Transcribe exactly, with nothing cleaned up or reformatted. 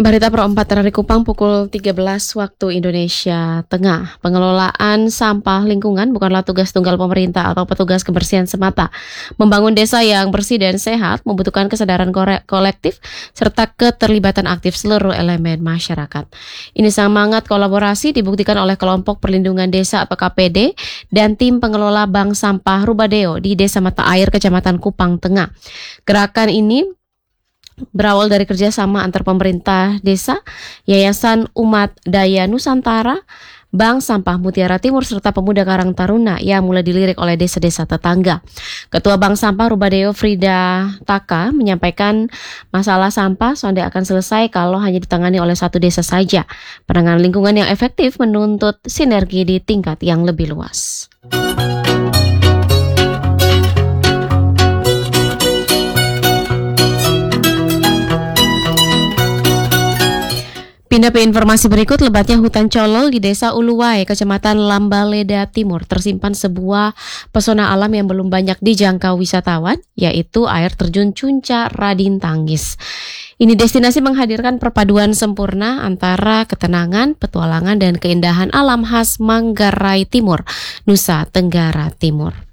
Berita Pro empat dari Kupang pukul tiga belas waktu Indonesia Tengah. Pengelolaan sampah lingkungan bukanlah tugas tunggal pemerintah atau petugas kebersihan semata. Membangun desa yang bersih dan sehat membutuhkan kesadaran kolektif serta keterlibatan aktif seluruh elemen masyarakat. Ini semangat kolaborasi dibuktikan oleh kelompok perlindungan desa atau K P D dan tim pengelola bank sampah Rubadeo di Desa Mata Air, Kecamatan Kupang Tengah. Gerakan ini berawal dari kerjasama antar pemerintah desa, Yayasan Umat Daya Nusantara, Bank Sampah Mutiara Timur, serta pemuda Karang Taruna yang mulai dilirik oleh desa-desa tetangga. Ketua Bank Sampah Rubadeo Frida Taka menyampaikan masalah sampah sonde akan selesai kalau hanya ditangani oleh satu desa saja. Penanganan lingkungan yang efektif menuntut sinergi di tingkat yang lebih luas. Pindah ke informasi berikut, lebatnya hutan colol di Desa Uluwai, Kecamatan Lambaleda Timur, tersimpan sebuah pesona alam yang belum banyak dijangkau wisatawan, yaitu air terjun Cunca Radin Tangis. Ini destinasi menghadirkan perpaduan sempurna antara ketenangan, petualangan, dan keindahan alam khas Manggarai Timur, Nusa Tenggara Timur.